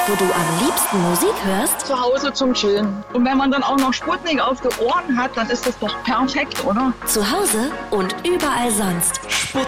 Wo du am liebsten Musik hörst? Zu Hause zum Chillen. Und wenn man dann auch noch Sputnik auf die Ohren hat, dann ist das doch perfekt, oder? Zu Hause und überall sonst.